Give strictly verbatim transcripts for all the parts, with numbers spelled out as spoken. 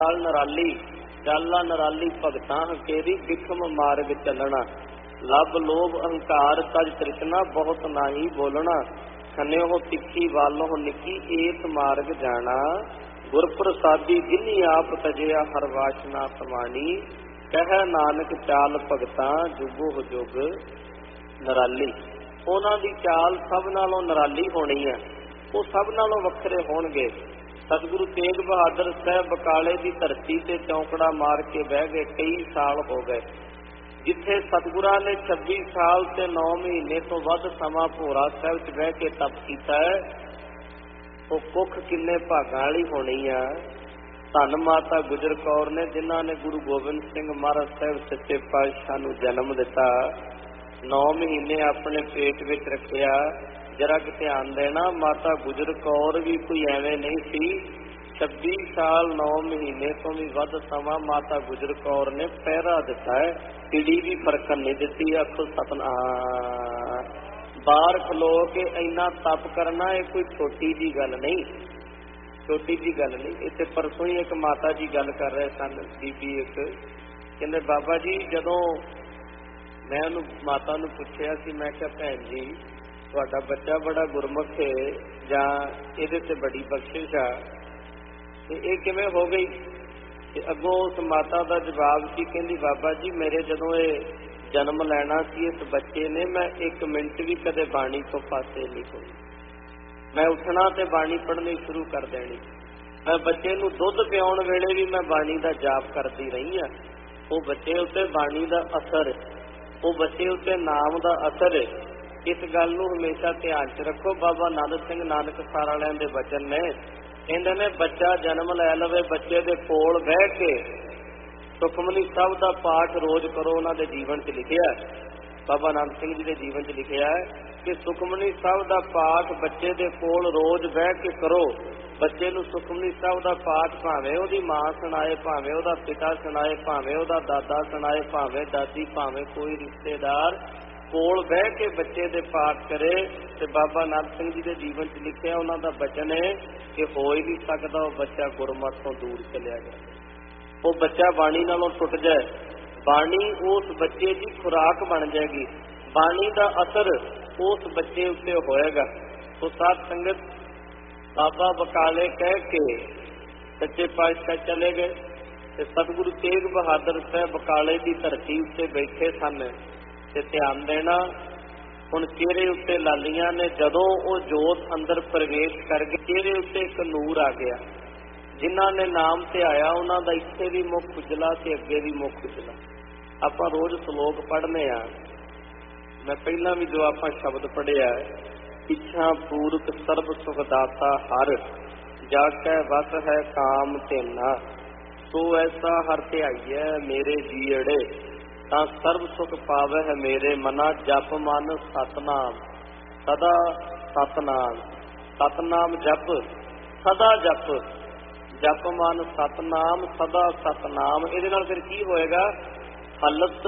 नराली चाला नराली भगतां हकेरी बिखम मार्ग चलना। लब लोभ अहंकार तज तृष्णा बहुत नाही बोलना। खन्यो तिखी वालो निकी एत मार्ग जाना। गुर प्रसादी जिनी आप तजिया हर वासना समानी। कह नानक चाल भगतां जुगो जुग नराली। उन्हां दी चाल सब नालों नराली होनी है, वो सब नालों वखरे होणगे। सतगुरु तेग बहादुर साहब बकाले की धरती से चौंकड़ा मार के बह गए, कई साल हो गए। जिथे सतगुरां ने छब्बी साल से नौ महीने तो वध समा भोरा साहब च बह के तप किया है, वो कुख किन्ने भागां वाली होनी है। धन माता गुजर कौर ने जिन्हां ने गुरु गोबिंद सिंह महाराज साहब सच्चे पातशाह नूं जन्म दिता, नौ महीने अपने पेट विच रखिया। जरा कि ध्यान देना, माता गुजर कौर भी कोई एवं नहीं सी। छब्बी साल नौ महीने तो भी वध समा माता गुजर कौर ने पहरा दिता है, चिड़ी भी फरकन नहीं दिती। आखो सतनाम। बाहर खलो के इन्ना तप करना ये कोई छोटी जी गल नहीं, छोटी जी गल नहीं। इतने परसों ही एक माता जी गल कर रहे सन, बीबी एक कहते बाबा जी जदों मैं उन्होंने माता नूं पुछया सी, मैं क्या भैन जी तुहाडा बच्चा बड़ा गुरमुख है जां इहदे ते बड़ी बख्शिश आ, ते इह किवें हो गई? ते अगों उस माता का जवाब सी, कहंदी बाबा जी मेरे जदों इह जन्म लैना सी इस बच्चे ने, मैं एक मिनट भी कदे बाणी तो पासे नहीं होई। मैं उठना ते बाणी पढ़नी शुरू कर देनी। मैं बच्चे नूं दुध पिआउण वेले भी मैं बाणी का जाप करती रही हाँ। वो बच्चे उत्ते बाणी का असर, वो बच्चे उत्ते नाम का असर। इस गल नूं हमेशा ध्यान च रखो। बाबा नानक सिंह नानक सार वालियां दे वचन ने, कहंदे ने बच्चा जन्म लै लवे, बच्चे दे कोल बह के सुखमनी साहब दा पाठ रोज करो। उन्हां दे जीवन च लिखिआ, बाबा नानक सिंह जी दे जीवन च लिखिआ कि सुखमनी साहब दा पाठ बच्चे दे कोल रोज बह के करो। बच्चे नूं सुखमनी साहब दा पाठ भावें ओहदी मां सुणाए, भावें ओहदा पिता सुणाए, भावें ओहदा दादा सुणाए, भावें दादी, भावें कोई रिश्तेदार कोल बह के बच्चे दे पाठ करे। ते बाबा नानक सिंह जी दे जीवन च लिखिआ, उन्हां दा वचन है कि हो ही नहीं सकदा वो बच्चा गुरमत तो दूर चलिया जाए, वो बच्चा बाणी नालों टुट जाए। बाणी उस बच्चे की खुराक बन जाएगी, बाणी का असर उस बच्चे उत्ते होएगा। तो साध संगत बाबा बकाले कह के सच्चे पातशाह चले गए, ते सतगुरु तेग बहादुर साहब बकाले की धरती उत्ते बैठे सन। ते ध्यान देना, हुण चेहरे उत्ते लालियां ने जदों वो जोत अंदर प्रवेश कर गए, चेहरे उत्ते एक नूर आ गया। जिन्हां ने नाम ते आया उन्हां दा इत्थे भी मुख उजला ते अगे भी मुख उजला। आपां रोज श्लोक पढ़ने आ, मैं पहला भी जो आपां शब्द पढ़िया, इच्छा पूरक सर्ब सुख दाता हर, जाकै वस है काम तेना। सो ऐसा हर ध्याइए मेरे जीअड़े, तां सर्व सुख पावे है मेरे मना। जप मन सतनाम सदा सतनाम, सतनाम जप सदा जप, जप मन सतनाम सदा सतनाम। इहदे नाल फिर की होएगा? हलत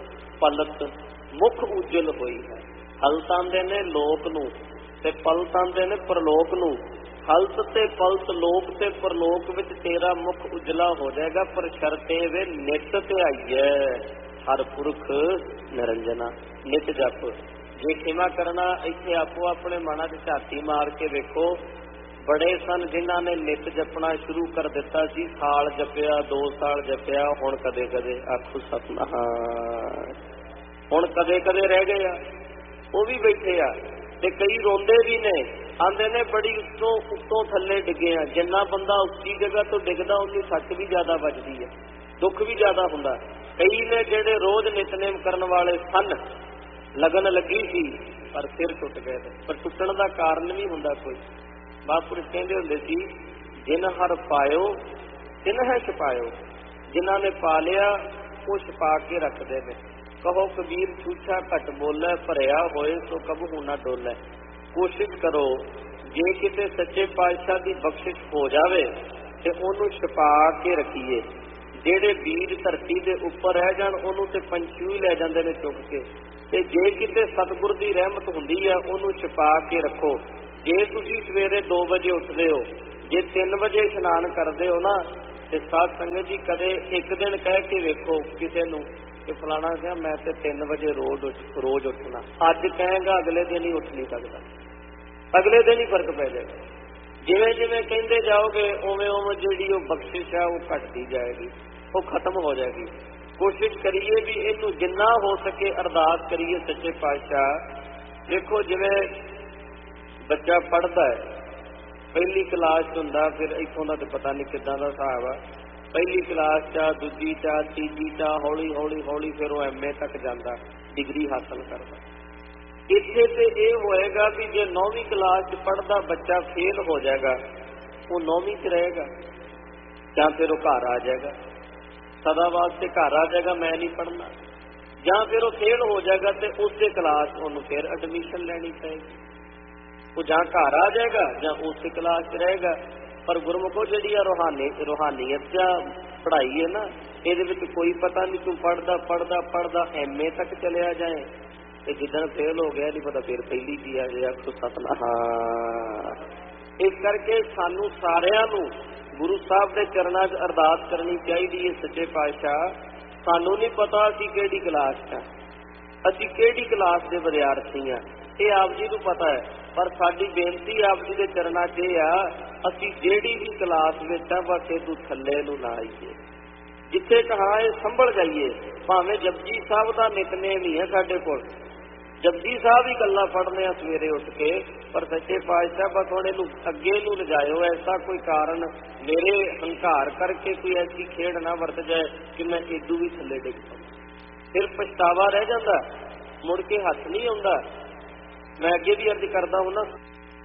पलत मुख उजल होई है। हलत आंदे ने लोक नूं ते पलत आंदे ने परलोक नूं। हलत ते पलत लोक ते परलोक विच तेरा मुख उजला हो जाएगा, पर शर्ते वे नित ध्याइए हर पुरख निरंजना। नित जप जे खिमा करना, इत्थे आपो अपने मना च झाती मार के वेखो। बड़े सन जिन्हां ने नित जपना शुरू कर दिता सी, साल जपिया, दो साल जपिया, हुण कदे कदे आखो सतनाम, हुण कदे कदे रह गए आ। वो भी बैठे आ ते कई रोंदे भी ने, आंदे ने बड़ी उत्तों उत्तों थल्ले डिगे आ। जिन्ना बंदा उच्ची जगह तो डिगदा उन्नी सट भी ज्यादा बजदी है, दुख भी ज्यादा हुंदा। कई ने जेडे रोज नितनेम करन वाले सन, लगन लगी सी पर सिर टुट गए। पर टुटण का कारण भी हुंदा कोई। महापुरुष कहंदे हुंदे सी, जिन हर पायो तिन है छुपायो। जिन्हां ने पा लिया वो छुपा के रखते हैं। कहो कबीर छूछा घट बोलै, भरिया होए सो कबहू ना डोलै। कोशिश करो जे किते सच्चे पातशाह की बख्शिश हो जाए तो उन्होंने छुपा के रखिए। जेड़े बीज धरती के उपर रह जान उन्होंने तो पंछी ही लै जाते हैं चुक के, ते जे किते सतगुर की रहमत हुंदी है उन्होंने छुपा के रखो। जे तुसीं सवेरे दो बजे उठते हो, जे तीन बजे इशनान करते हो ना, ਤੇ ਸਾਧ ਸੰਗਤ जी कदे एक दिन कह के वेखो किसी नूं कि फलाना क्या मैं तो तीन बजे रोज रोज उठना, अज कहेगा अगले दिन ही उठ नहीं सकता, अगले दिन ही फर्क पै जाएगा। जिवें जिवें कहते जाओगे उवें उवें जिहड़ी वो बख्शिश है वो घटती जाएगी, वो खत्म हो जाएगी। कोशिश करिए भी इनू जिन्ना हो सके अरदास करिए सच्चे पातशाह। देखो जिवें बच्चा पढ़ता है पहली क्लास हुंदा, फिर इत्थों दा ते पता नहीं किदां दा हिसाब है, पहली क्लास चा दूजी चा तीजी चा हौली हौली हौली फिर वो एम ए तक जाता, डिग्री हासिल करता। इत्थे ते ये होएगा भी जे नौवीं क्लास च पढ़दा बच्चा फेल हो जाएगा, वो नौवीं च रहेगा या फिर वो घर आ जाएगा, सदा वास्ते घर आ जाएगा मैं नहीं पढ़ना, या फिर वो फेल हो जाएगा तो उस क्लास उन्होंने फिर एडमिशन लैनी पएगी, वो जहाँ घर आ जाएगा या उस क्लास च रहेगा। पर गुरमुखो जी रूहानी रूहानीयत या पढ़ाई है ना, ये कोई पता नहीं तू पढ़दा पढ़दा पढ़दा एम ए तक चलिया जाए तो जिदन फेल हो गया नहीं पता फिर पहली की आ जाए तो सतना। हाँ, इस करके सानू सारिਆਂ ਨੂੰ गुरु साहब के चरणों च अरदास करनी चाहिए है। सच्चे पातशाह सानू नहीं पता असी किहड़ी क्लास च, असी किहड़ी क्लास के विद्यार्थी हाँ, ये आप जी को पता है। पर साडी बेनती आप जी के चरणों च आ, असी जिहड़ी भी क्लास में बस इदू थल्ले नूं ना आईए, जिथे कहा ये संभल जाइए। भावें जपजी साहब का नितनेम ही है साडे कोल, जपजी साहब ही गल्लां पढ़ने सवेरे उठ के, पर सच्चे पातशाह बस हुण इहनूं अगे नूं लिजाओ, ऐसा कोई कारण मेरे हंकार करके कोई ऐसी खेड़ ना वरत जाए कि मैं इदू भी थल्ले डिग पावां, फिर पछतावा रह जाता, मुड़ के हथ नहीं आउंदा। मैं अगे भी अर्ज करता हूं ना,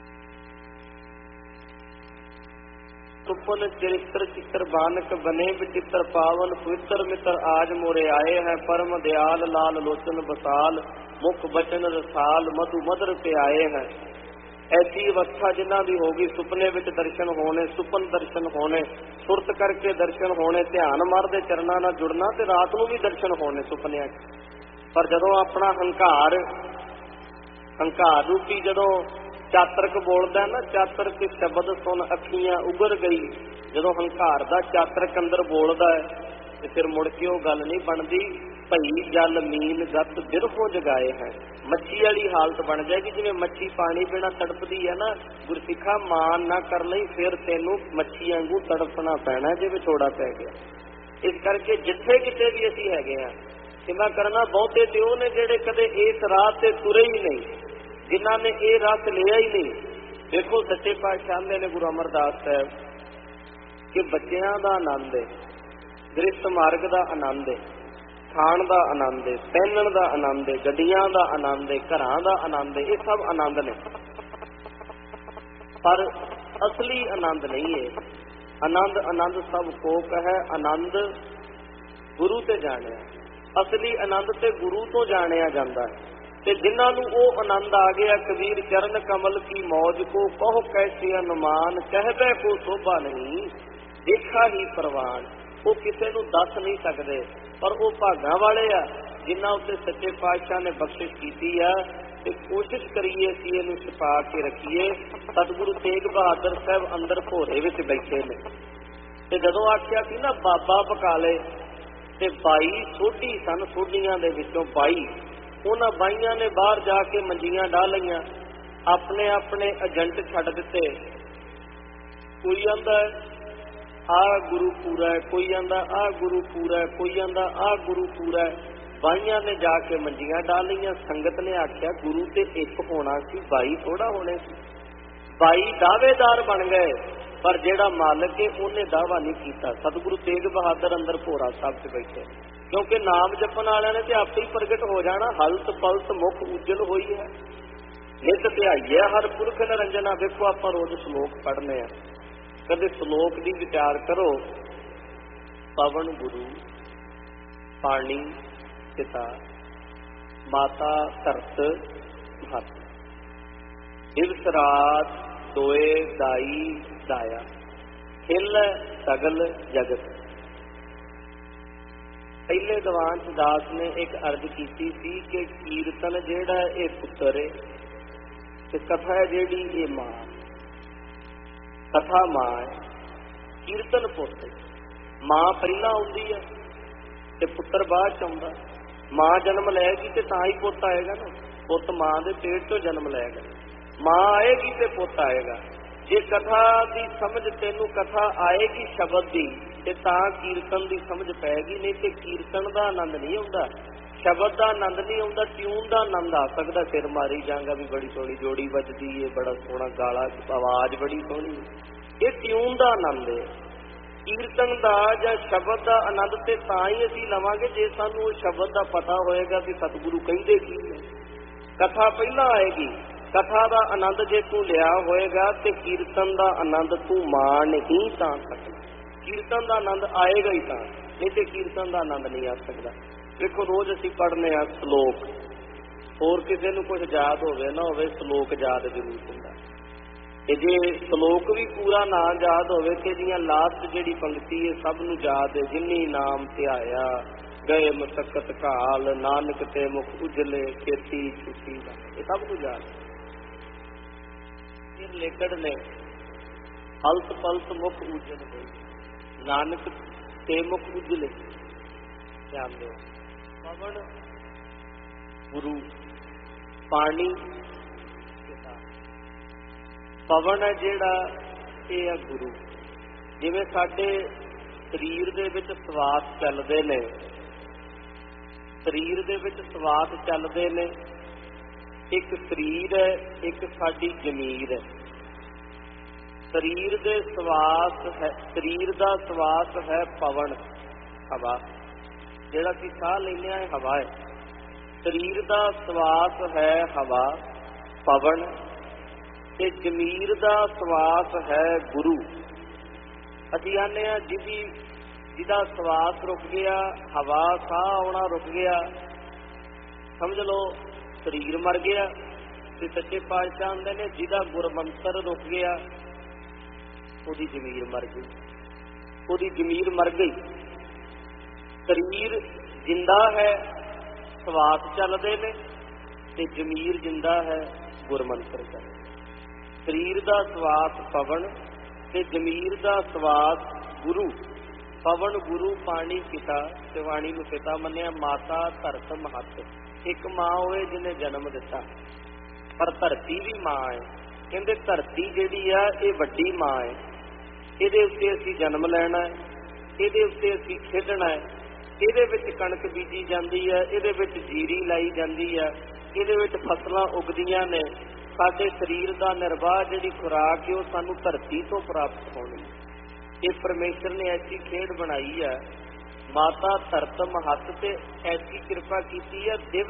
सुपन चरित्र चित्र बानक बने विचित्र पावन पवित्र मित्र आज मोरे आए हैं, परम दयाल लाल लोचन बसाल मुख बचन रसाल मधु मधुर पे आए हैं। ऐसी अवस्था जिन्हां दी होगी सुपने विच दर्शन होने, सुपन दर्शन होने, सुरत करके दर्शन होने, ध्यान मार दे चरणां नाल जुड़ना ते रात नूं भी दर्शन होने सुपनियां च। पर जदों अपना हंकार हंकार रूपी जदों चातरक बोलदा ना, चातरक शब्द सुन अखियां उगर गई, जदों हंकार दा चातरक अंदर बोलदा है ते फिर मुड़ के वो गल नहीं बनदी। भई जल मीन गत बिरहों जगाए हैं, मच्छी वाली हालत बन जाएगी जिवें मच्छी पानी बिना तड़पदी है ना। गुरसिखा मान ना कर लई फिर तेनू मच्छी वांगू तड़पना पैना जे विछोड़ा पै गया। इस करके जिथे किते भी असीं हैगे आ, सिमा करना बहुते ते ओह ने जिहड़े कदे इस राह ते तुरे ही नहीं, जिन्हां ने ये रस लिया ही नहीं। देखो सच्चे पातशाह ने गुरु अमरदास साहब कि बच्चों का आनंद है, गृहस्थ मार्ग का आनंद है, खाण का आनंद है, पहनण का आनंद है, गड्डियां का आनंद है, घरां का आनंद है, ये सब आनंद ने, पर असली आनंद नहीं है। आनंद आनंद सब कोक है, आनंद गुरु ते जाने, असली आनंद ते गुरु तो जानिया जाता है। ते जिन्हां नूं ओह आनंद आ गया, कबीर चरण कमल की मौज को कहो कैसे अनुमान, कहबे को शोभा नहीं देखा ही परवान। वो किसी नूं दस नहीं सकते, पर वो भागां वाले आ जिन्हां उत्ते सच्चे पातशाह ने बख्शिश कीती आ। ते कोशिश करिए असीं इहनूं छुपा के रखीए। सतगुरु तेग बहादुर साहब अंदर भोरे विच बैठे ने, ते जदों आखिया कि ना बाबा बकाले ते बाई सोढी सन, सोढियां दे विचों बाई, उन्हां बाईयां ने बाहर जाके मंजियां डाह लईआं, अपने अपने एजेंट छड्ड दिते। कोई आंदा आ गुरु पूरा है, कोई आंदा आ गुरु पूरा है, कोई आंदा आ गुरु पूरा है। बाईयां ने जाके मंजियां डाह लईआं। संगत ने आख्या गुरु ते एक होना सी, बाई थोड़ा होने सी। बाई दावेदार बन गए, पर जेड़ा मालिक है उन्हें दावा नहीं किया। सतगुरु तेग बहादुर अंदर भोरा साहब से बैठे, क्योंकि नाम जपन वाले ने तो आपे ही प्रगट हो जाना। हलत पलत मुख उज्जल हुई है, नित ध्याइए हर पुरख निरंजना। देखो आप रोज श्लोक पढ़ने, कदे श्लोक की विचार करो। पवन गुरु, पानी पिता, माता धरत भात, दिवस रात दोए दाई दाया, खिल सगल जगत। पहले दीवान च दास ने एक अर्ज की सी कि कीर्तन जेड़ा ये पुत्र है, ते कथा जेड़ी ये मां, कथा मां है, कीर्तन पुत्र। ਮਾਂ ਪਹਿਲਾਂ ਆਉਂਦੀ ਹੈ ਤੇ ਪੁੱਤਰ ਬਾਅਦ ਚ ਆਉਂਦਾ। ਮਾਂ ਜਨਮ ਲਏਗੀ ਤੇ ਤਾਂ ਹੀ ਪੁੱਤ ਆਏਗਾ ਨਾ। ਪੁੱਤ ਮਾਂ ਦੇ ਪੇਟ ਚੋਂ ਜਨਮ ਲਏਗਾ। ਮਾਂ ਆਏਗੀ ਤੇ ਪੁੱਤ ਆਏਗਾ। ਜੇ ਕਥਾ ਦੀ ਸਮਝ ਤੈਨੂੰ ਕਥਾ ਆਏਗੀ ਸ਼ਬਦ ਦੀ ਤੇ ਤਾਂ ਕੀਰਤਨ ਦੀ ਸਮਝ ਪਏਗੀ, ਨਹੀਂ ਤੇ ਕੀਰਤਨ ਦਾ ਆਨੰਦ ਨਹੀਂ ਆਉਂਦਾ, ਸ਼ਬਦ ਦਾ ਆਨੰਦ ਨਹੀਂ ਆਉਂਦਾ। ਟਿਊਨ ਦਾ ਆਨੰਦ ਆ ਸਕਦਾ। ਸਿਰ ਮਾਰੀ ਜਾਂਗਾ ਵੀ ਬੜੀ ਸੋਹਣੀ ਜੋੜੀ ਵੱਜਦੀ ਏ, ਬੜਾ ਸੋਹਣਾ ਗਾਲਾ, ਆਵਾਜ਼ ਬੜੀ ਸੋਹਣੀ, ਇਹ ਟਿਊਨ ਦਾ ਆਨੰਦ ਹੈ। ਕੀਰਤਨ ਦਾ ਜਾਂ ਸ਼ਬਦ ਦਾ ਆਨੰਦ ਤੇ ਤਾਂ ਹੀ ਅਸੀਂ ਲਵਾਂਗੇ ਜੇ ਸਾਨੂੰ ਉਹ ਸ਼ਬਦ ਦਾ ਪਤਾ ਹੋਏਗਾ ਕਿ ਸਤਿਗੁਰੂ ਕਹਿੰਦੇ ਕੀ ਨੇ। ਕਥਾ ਪਹਿਲਾਂ ਆਏਗੀ। ਕਥਾ ਦਾ ਆਨੰਦ ਜੇ ਤੂੰ ਲਿਆ ਹੋਏਗਾ ਤੇ ਕੀਰਤਨ ਦਾ ਆਨੰਦ ਤੂੰ ਮਾਣ ਹੀ ਤਾਂ ਸਕਦਾ। ਕੀਰਤਨ ਦਾ ਆਨੰਦ ਆਏਗਾ ਹੀ ਤਾਂ, ਨਹੀਂ ਤੇ ਕੀਰਤਨ ਦਾ ਆਨੰਦ ਨਹੀਂ ਆ ਸਕਦਾ। ਵੇਖੋ ਰੋਜ਼ ਅਸੀਂ ਪੜ੍ਹਨੇ ਆ ਸਲੋਕ, ਹੋਰ ਕਿਸੇ ਨੂੰ ਕੁਝ ਯਾਦ ਹੋਵੇ ਨਾ ਹੋਵੇ, ਸਲੋਕ ਯਾਦ ਜ਼ਰੂਰ ਹੁੰਦਾ। ਤੇ ਜੇ ਸਲੋਕ ਵੀ ਪੂਰਾ ਨਾ ਯਾਦ ਹੋਵੇ ਤੇ ਇਹਦੀਆਂ ਲਾਸਟ ਜਿਹੜੀ ਪੰਕਤੀ ਹੈ ਸਭ ਨੂੰ ਯਾਦ ਹੈ। ਜਿਨੀ ਨਾਮ ਧਿਆਇਆ ਗਏ ਮਸਕਤ ਘਾਲ, ਨਾਨਕ ਤੇ ਮੁਖ ਉਜਲੇ ਖੇਤੀ ਛੁੱਟੀ ਦਾ, ਇਹ ਸਭ ਨੂੰ ਯਾਦ। ਇਹ ਰਿਲੇਟਡ ਨੇ। ਹਲਤ ਪਲਤ ਮੁਖ ਉਜਲ ਹੋਈ, ਨਾਨਕ ਤੇ ਮੁਖ ਉਜਲੇ। ਧਿਆਨ ਦਿਓ। ਪਵਨ ਗੁਰੂ, ਪਾਣੀ ਪਿਤਾ। ਪਵਨ ਹੈ ਜਿਹੜਾ, ਇਹ ਹੈ ਗੁਰੂ। ਜਿਵੇਂ ਸਾਡੇ ਸਰੀਰ ਦੇ ਵਿੱਚ ਸਵਾਸ ਚੱਲਦੇ ਨੇ, ਸਰੀਰ ਦੇ ਵਿੱਚ ਸਵਾਸ ਚੱਲਦੇ ਨੇ, ਇੱਕ ਸਰੀਰ ਹੈ, ਇੱਕ ਸਾਡੀ ਜ਼ਮੀਰ ਹੈ। ਸਰੀਰ ਦੇ ਸਵਾਸ ਹੈ, ਸਰੀਰ ਦਾ ਸਵਾਸ ਹੈ ਪਵਨ, ਹਵਾ, ਜਿਹੜਾ ਅਸੀਂ ਸਾਹ ਲੈਂਦੇ ਹਾਂ ਇਹ ਹਵਾ ਹੈ। ਸਰੀਰ ਦਾ ਸਵਾਸ ਹੈ ਹਵਾ, ਪਵਨ, ਤੇ ਜ਼ਮੀਰ ਦਾ ਸਵਾਸ ਹੈ ਗੁਰੂ। ਅਸੀਂ ਆਨੇ ਹਾਂ ਜਿਹਦੀ ਜਿਹਦਾ ਸਵਾਸ ਰੁਕ ਗਿਆ, ਹਵਾ ਸਾਹ ਆਉਣਾ ਰੁਕ ਗਿਆ, ਸਮਝ ਲਓ ਸਰੀਰ ਮਰ ਗਿਆ। ਤੇ ਸੱਚੇ ਪਾਤਸ਼ਾਹ ਆਂਦੇ ਨੇ ਜਿਹਦਾ ਗੁਰਮੰਤਰ ਰੁਕ ਗਿਆ ਉਹਦੀ ਜ਼ਮੀਰ ਮਰ ਗਈ, ਉਹਦੀ ਜ਼ਮੀਰ ਮਰ ਗਈ। ਸਰੀਰ ਜਿੰਦਾ ਹੈ, ਸਵਾਸ ਚੱਲਦੇ ਨੇ, ਤੇ ਜ਼ਮੀਰ ਜਿੰਦਾ ਹੈ, ਗੁਰਮੰਤਰ ਚੱਲਦਾ। ਸਰੀਰ ਦਾ ਸਵਾਸ ਪਵਨ ਤੇ ਜ਼ਮੀਰ ਦਾ ਸਵਾਸ ਗੁਰੂ। ਪਵਨ ਗੁਰੂ, ਪਾਣੀ ਪਿਤਾ, ਤੇ ਵਾਣੀ ਨੂੰ ਪਿਤਾ ਮੰਨਿਆ। ਮਾਤਾ ਧਰਤ ਮਹੱਤ, ਇੱਕ ਮਾਂ ਹੋਏ ਜਿਹਨੇ ਜਨਮ ਦਿੱਤਾ, ਪਰ ਧਰਤੀ ਵੀ ਮਾਂ ਹੈ। ਕਹਿੰਦੇ ਧਰਤੀ ਜਿਹੜੀ ਆ ਇਹ ਵੱਡੀ ਮਾਂ ਹੈ, ਇਹਦੇ ਉੱਤੇ ਅਸੀਂ ਜਨਮ ਲੈਣਾ ਹੈ, ਇਹਦੇ ਉੱਤੇ ਅਸੀਂ ਖੇਡਣਾ ਹੈ। ਇਹਦੇ ਵਿੱਚ ਕਣਕ ਬੀਜੀ ਜਾਂਦੀ ਹੈ, ਇਹਦੇ ਵਿੱਚ ਜੀਰੀ ਲਾਈ ਜਾਂਦੀ ਹੈ, ਇਹਦੇ ਵਿੱਚ ਫਸਲਾਂ ਉਗਦੀਆਂ ਨੇ। ਸਾਡੇ ਸਰੀਰ ਦਾ ਨਿਰਵਾਹ ਜਿਹੜੀ ਖੁਰਾਕ ਹੈ ਉਹ ਸਾਨੂੰ ਧਰਤੀ ਤੋਂ ਪ੍ਰਾਪਤ ਹੋਣੀ। ਇਹ ਪਰਮੇਸ਼ਰ ਨੇ ਐਸੀ ਖੇਡ ਬਣਾਈ ਹੈ। ਮਾਤਾ ਧਰਤ ਮਹੱਤ ਤੇ ਐਸੀ ਕਿਰਪਾ ਕੀਤੀ ਹੈ। ਦਿਵ